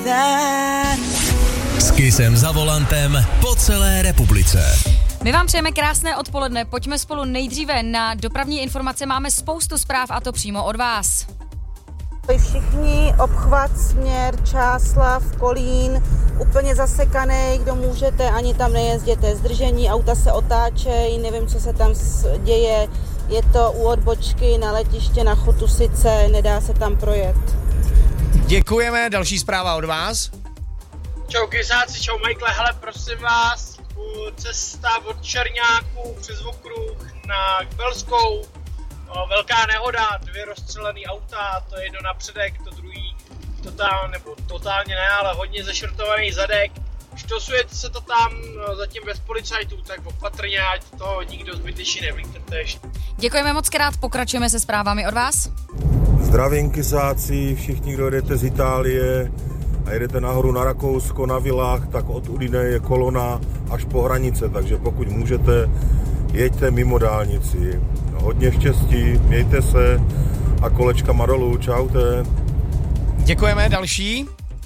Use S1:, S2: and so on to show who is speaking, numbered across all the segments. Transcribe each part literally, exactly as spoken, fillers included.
S1: S Kissem za volantem po celé republice.
S2: My vám přejeme krásné odpoledne, pojďme spolu nejdříve na dopravní informace, máme spoustu zpráv a to přímo od vás.
S3: Všichni obchvat směr Čáslav, Kolín, úplně zasekaný, kdo můžete, ani tam nejezděte, zdržení, auta se otáčejí, nevím, co se tam děje, je to u odbočky na letiště na Chotusice, nedá se tam projet.
S4: Děkujeme, další zpráva od vás.
S5: Čau kysáci, čau Michael, hele prosím vás, cesta od Černáků přes okruh na Belskou, velká nehoda, dvě rozstřelený auta, to jedno napředek, to druhý totál, nebo totálně ne, ale hodně zašrtovaný zadek. Štosuje se to tam zatím bez policajtů, tak opatrně, ať to nikdo zbytečně nevlíknete.
S2: Děkujeme moc krát, pokračujeme se zprávami od vás.
S6: Zdravím kysáci, všichni, kdo jedete z Itálie a jedete nahoru na Rakousko, na vilách, tak od Udine je kolona až po hranice, takže pokud můžete, jeďte mimo dálnici. Hodně štěstí, mějte se a kolečkama dolů, čaute.
S4: Děkujeme, další.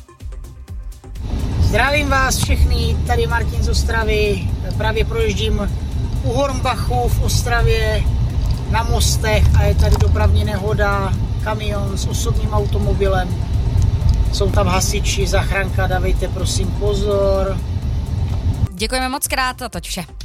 S7: Zdravím vás všechny, tady Martin z Ostravy, právě projíždím u Hornbachu v Ostravě na mostech a je tady dopravní nehoda, kamion s osobním automobilem, jsou tam hasiči, záchranka, dávejte prosím pozor.
S2: Děkujeme moc krát a toť vše.